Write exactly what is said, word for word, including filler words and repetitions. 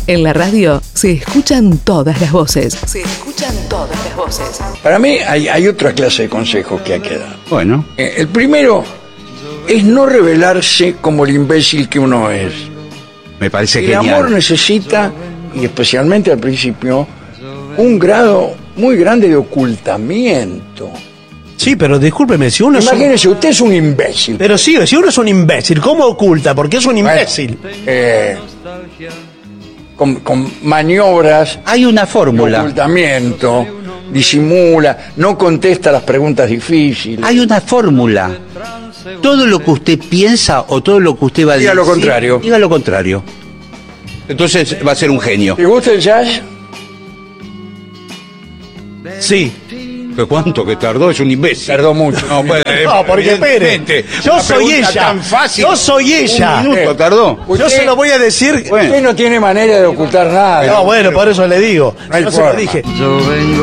En la radio se escuchan todas las voces. Se escuchan todas las voces. Para mí hay, hay otra clase de consejos que hay que dar. Bueno. Eh, el primero es no revelarse como el imbécil que uno es. Me parece El genial. amor necesita, y especialmente al principio, un grado muy grande de ocultamiento. Sí, pero discúlpeme, si uno Imagínese, es un... usted es un imbécil. Pero sí, si uno es un imbécil, ¿cómo oculta? Porque es un imbécil. Bueno, eh, con, con maniobras Hay una de fórmula. ocultamiento, disimula, no contesta las preguntas difíciles. Hay una fórmula. Todo lo que usted piensa o todo lo que usted va a decir. Diga lo contrario. Diga lo contrario. Entonces va a ser un genio. ¿Te gusta el jazz? Sí. ¿Pero cuánto que tardó? Es un imbécil. Tardó mucho. No, pues, No, porque espere. evidentemente, Yo una soy pregunta ella. tan fácil. Yo soy ella. Un minuto Eh, tardó. Yo se lo voy a decir. Bueno. Usted no tiene manera de ocultar nada. No, bueno, por eso le digo. No hay Yo se lo forma. dije. Yo vengo